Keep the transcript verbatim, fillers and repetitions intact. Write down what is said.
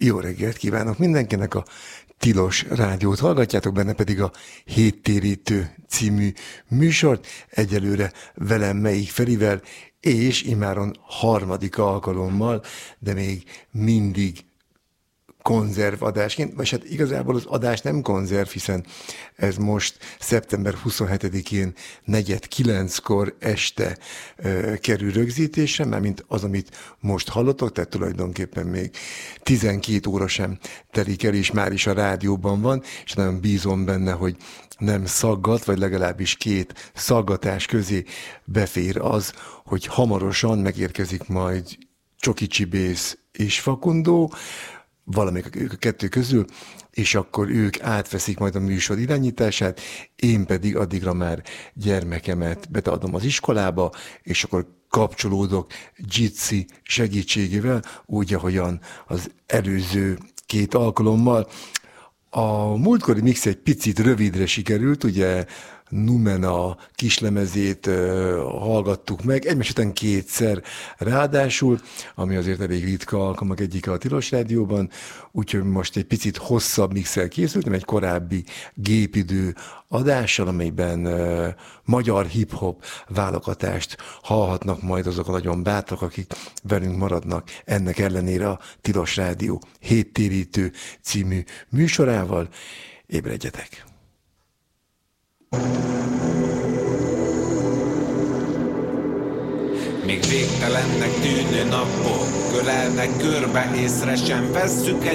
Jó reggelt kívánok mindenkinek, a Tilos Rádiót hallgatjátok, benne pedig a Héttérítő című műsort, egyelőre velem Melyik Ferivel, és imáron harmadik alkalommal, de még mindig konzervadásként, vagy hát igazából az adás nem konzerv, hiszen ez most szeptember huszonhetedikén negyed kilenckor este ö, kerül rögzítésre, mert mint az, amit most hallottok, tehát tulajdonképpen még tizenkét óra sem telik el, és már is a rádióban van, és nagyon bízom benne, hogy nem szaggat, vagy legalábbis két szaggatás közé befér az, hogy hamarosan megérkezik majd Csoki Csibész és Fakundó, valamelyik ők a kettő közül, és akkor ők átveszik majd a műsor irányítását, én pedig addigra már gyermekemet beadom az iskolába, és akkor kapcsolódok Jitsi segítségével, úgy, ahogyan az előző két alkalommal. A múltkori mix egy picit rövidre sikerült, ugye Numena kislemezét uh, hallgattuk meg, egymás után kétszer ráadásul, ami azért elég ritka alkalmak egyike a Tilos Rádióban, úgyhogy most egy picit hosszabb mixel készültem, egy korábbi gépidő adással, amelyben uh, magyar hip-hop válogatást hallhatnak majd azok a nagyon bátrak, akik velünk maradnak ennek ellenére a Tilos Rádió Héttérítő című műsorával. Ébredjetek! Még végtelennek tűnő napok ölelnek körbe, észre sem vesszük